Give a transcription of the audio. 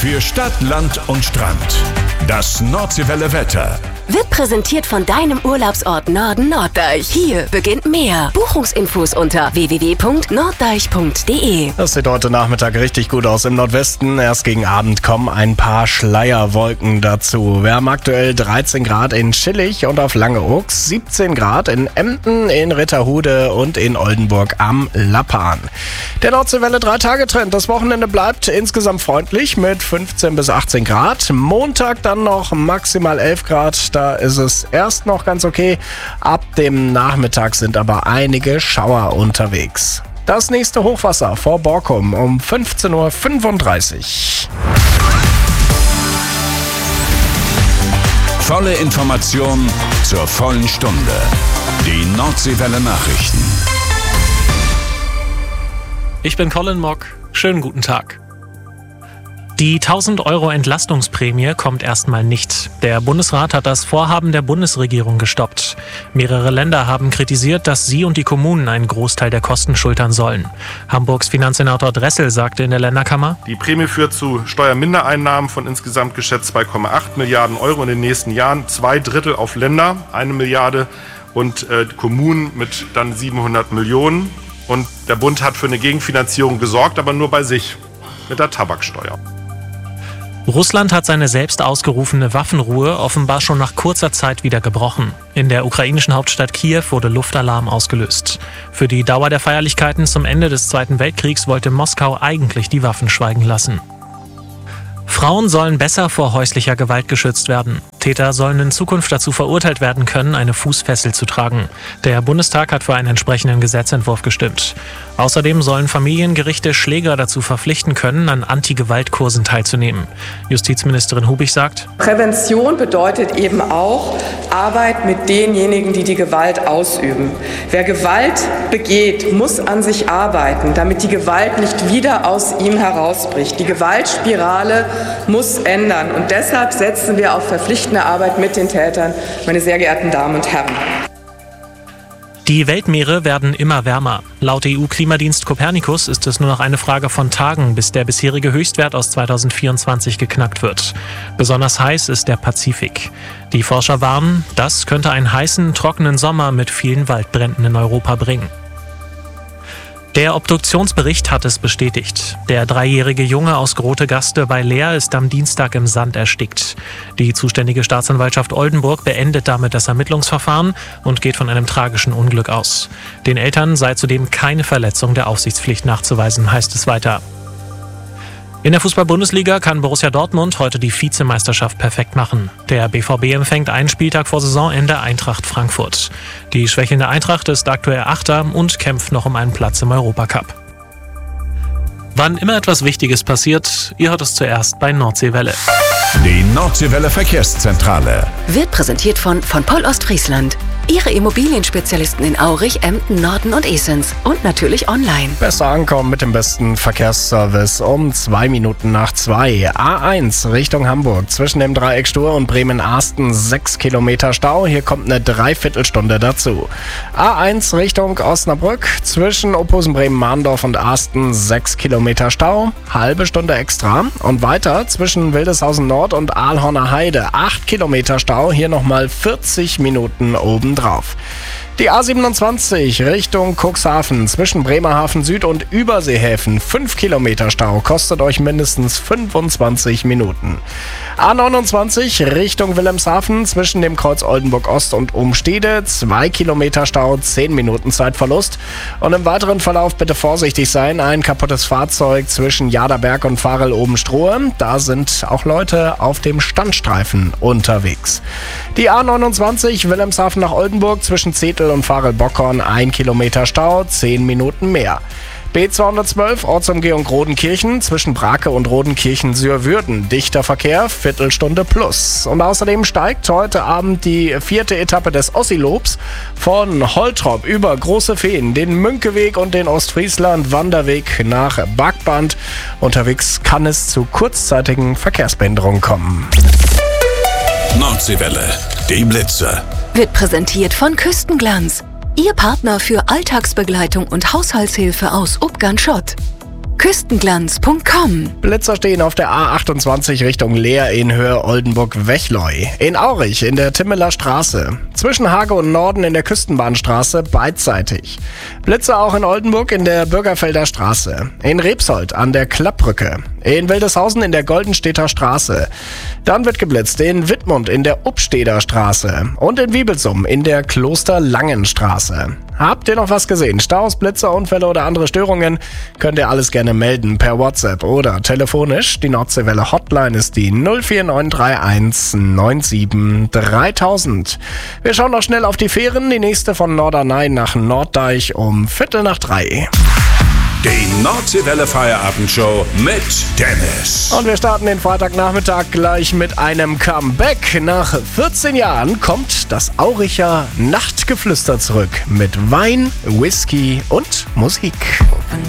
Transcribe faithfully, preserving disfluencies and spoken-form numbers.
Für Stadt, Land und Strand. Das Nordseewelle Wetter. Wird präsentiert von deinem Urlaubsort Norden Norddeich. Hier beginnt mehr. Buchungsinfos unter w w w punkt norddeich punkt d e. Das sieht heute Nachmittag richtig gut aus im Nordwesten. Erst gegen Abend kommen ein paar Schleierwolken dazu. Wir haben aktuell dreizehn Grad in Schillig und auf Langeoog, siebzehn Grad in Emden, in Ritterhude und in Oldenburg am Lappan. Der Nordseewelle drei Tage Trend. Das Wochenende bleibt insgesamt freundlich mit fünfzehn bis achtzehn Grad. Montag dann noch maximal elf Grad. Da ist es erst noch ganz okay. Ab dem Nachmittag sind aber einige Schauer unterwegs. Das nächste Hochwasser vor Borkum um fünfzehn Uhr fünfunddreißig. Volle Information zur vollen Stunde. Die Nordseewelle Nachrichten. Ich bin Colin Mock. Schönen guten Tag. Die tausend Euro Entlastungsprämie kommt erstmal nicht. Der Bundesrat hat das Vorhaben der Bundesregierung gestoppt. Mehrere Länder haben kritisiert, dass sie und die Kommunen einen Großteil der Kosten schultern sollen. Hamburgs Finanzsenator Dressel sagte in der Länderkammer: Die Prämie führt zu Steuermindereinnahmen von insgesamt geschätzt zwei Komma acht Milliarden Euro in den nächsten Jahren. Zwei Drittel auf Länder, eine Milliarde und äh, Kommunen mit dann siebenhundert Millionen. Und der Bund hat für eine Gegenfinanzierung gesorgt, aber nur bei sich mit der Tabaksteuer. Russland hat seine selbst ausgerufene Waffenruhe offenbar schon nach kurzer Zeit wieder gebrochen. In der ukrainischen Hauptstadt Kiew wurde Luftalarm ausgelöst. Für die Dauer der Feierlichkeiten zum Ende des Zweiten Weltkriegs wollte Moskau eigentlich die Waffen schweigen lassen. Frauen sollen besser vor häuslicher Gewalt geschützt werden. Täter sollen in Zukunft dazu verurteilt werden können, eine Fußfessel zu tragen. Der Bundestag hat für einen entsprechenden Gesetzentwurf gestimmt. Außerdem sollen Familiengerichte Schläger dazu verpflichten können, an Anti-Gewalt-Kursen teilzunehmen. Justizministerin Hubig sagt: Prävention bedeutet eben auch Arbeit mit denjenigen, die die Gewalt ausüben. Wer Gewalt begeht, muss an sich arbeiten, damit die Gewalt nicht wieder aus ihm herausbricht. Die Gewaltspirale muss ändern. Und deshalb setzen wir auf verpflichtende Arbeit mit den Tätern, meine sehr geehrten Damen und Herren. Die Weltmeere werden immer wärmer. Laut E U-Klimadienst Copernicus ist es nur noch eine Frage von Tagen, bis der bisherige Höchstwert aus zweitausendvierundzwanzig geknackt wird. Besonders heiß ist der Pazifik. Die Forscher warnen, das könnte einen heißen, trockenen Sommer mit vielen Waldbränden in Europa bringen. Der Obduktionsbericht hat es bestätigt. Der dreijährige Junge aus Grotegaste bei Leer ist am Dienstag im Sand erstickt. Die zuständige Staatsanwaltschaft Oldenburg beendet damit das Ermittlungsverfahren und geht von einem tragischen Unglück aus. Den Eltern sei zudem keine Verletzung der Aufsichtspflicht nachzuweisen, heißt es weiter. In der Fußball-Bundesliga kann Borussia Dortmund heute die Vizemeisterschaft perfekt machen. Der B V B empfängt einen Spieltag vor Saisonende Eintracht Frankfurt. Die schwächelnde Eintracht ist aktuell Achter und kämpft noch um einen Platz im Europacup. Wann immer etwas Wichtiges passiert, ihr hört es zuerst bei Nordseewelle. Die Nordseewelle Verkehrszentrale Wird präsentiert von von Poll Ostfriesland. Ihre Immobilienspezialisten in Aurich, Emden, Norden und Esens. Und natürlich online. Besser ankommen mit dem besten Verkehrsservice um zwei Minuten nach zwei. A eins Richtung Hamburg. Zwischen dem Dreieck Stur und Bremen-Arsten sechs Kilometer Stau. Hier kommt eine Dreiviertelstunde dazu. A eins Richtung Osnabrück. Zwischen Opposen-Bremen-Mahndorf und Arsten sechs Kilometer Stau. Halbe Stunde extra. Und weiter zwischen Wildeshausen Nord und Aalhorner Heide. acht Kilometer Stau. Hier nochmal vierzig Minuten oben drauf. Die A siebenundzwanzig Richtung Cuxhaven zwischen Bremerhaven Süd und Überseehäfen. fünf Kilometer Stau kostet euch mindestens fünfundzwanzig Minuten. A neunundzwanzig Richtung Wilhelmshaven zwischen dem Kreuz Oldenburg Ost und Umstede. zwei Kilometer Stau, zehn Minuten Zeitverlust. Und im weiteren Verlauf bitte vorsichtig sein. Ein kaputtes Fahrzeug zwischen Jaderberg und Varel-Obenstrohe. Da sind auch Leute auf dem Standstreifen unterwegs. Die A neunundzwanzig Wilhelmshaven nach Oldenburg zwischen Zetel und Varel-Bockhorn ein Kilometer Stau, zehn Minuten mehr. B zweihundertzwölf Ortsumgehung Rodenkirchen zwischen Brake und Rodenkirchen-Sürwürden. Dichter Verkehr, Viertelstunde plus. Und außerdem steigt heute Abend die vierte Etappe des Ossilobs von Holtrop über Große Feen, den Münkeweg und den Ostfriesland-Wanderweg nach Backband. Unterwegs kann es zu kurzzeitigen Verkehrsbehinderungen kommen. Nordseewelle, die Blitze. Wird präsentiert von Küstenglanz. Ihr Partner für Alltagsbegleitung und Haushaltshilfe aus Ubgan Schott. küstenglanz punkt com. Blitzer stehen auf der A achtundzwanzig Richtung Leer in Höhe Oldenburg-Wechleu. In Aurich in der Timmeler Straße. Zwischen Hage und Norden in der Küstenbahnstraße beidseitig. Blitzer auch in Oldenburg in der Bürgerfelder Straße. In Rebsold an der Klappbrücke. In Wildeshausen in der Goldenstädter Straße. Dann wird geblitzt in Wittmund in der Upsteder Straße. Und in Wiebelsum in der Klosterlangenstraße. Habt ihr noch was gesehen? Staus, Blitzer, Unfälle oder andere Störungen? Könnt ihr alles gerne melden per WhatsApp oder telefonisch. Die Nordseewelle Hotline ist die null vier neun drei eins neun sieben dreitausend. Wir schauen noch schnell auf die Fähren. Die nächste von Norderney nach Norddeich um Viertel nach drei. Die Nordseewelle Feierabendshow mit Dennis. Und wir starten den Freitagnachmittag gleich mit einem Comeback. Nach vierzehn Jahren kommt das Auricher Nachtgeflüster zurück mit Wein, Whisky und Musik.